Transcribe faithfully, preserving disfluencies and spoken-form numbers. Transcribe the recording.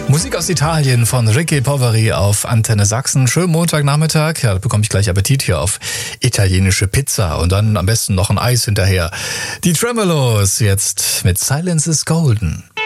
Musik aus Italien von Ricky Poveri auf Antenne Sachsen. Schönen Montagnachmittag. Ja, da bekomme ich gleich Appetit hier auf italienische Pizza und dann am besten noch ein Eis hinterher. Die Tremolos jetzt mit Silence is Golden.